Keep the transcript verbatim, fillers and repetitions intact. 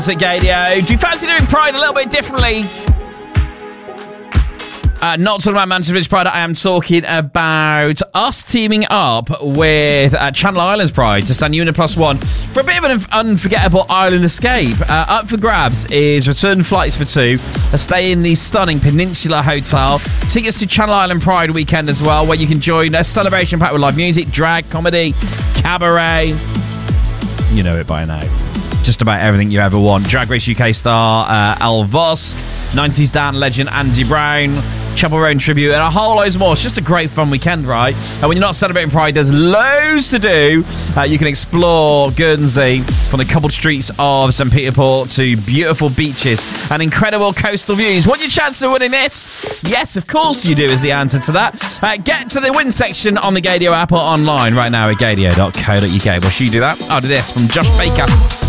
Gadio. Do you fancy doing Pride a little bit differently? Uh, not talking about Manchester Village Pride, I am talking about us teaming up with uh, Channel Islands Pride to stand Unit Plus One for a bit of an unforgettable island escape. Uh, up for grabs is return flights for two, a stay in the stunning Peninsula Hotel, tickets to Channel Island Pride weekend as well, where you can join a celebration packed with live music, drag, comedy, cabaret. You know it by now. Just about everything you ever want. Drag Race U K star uh, Al Voss, nineties Dan legend Andy Brown, Chapel Roan tribute, and a whole loads more. It's just a great fun weekend, right? And when you're not celebrating Pride, there's loads to do. Uh, you can explore Guernsey from the cobbled streets of Saint Peter Port to beautiful beaches and incredible coastal views. Want your chance of winning this? Yes, of course you do is the answer to that. Uh, get to the win section on the Gadio app or online right now at gadio dot co dot uk. Well, should you do that? I'll do this from Josh Baker.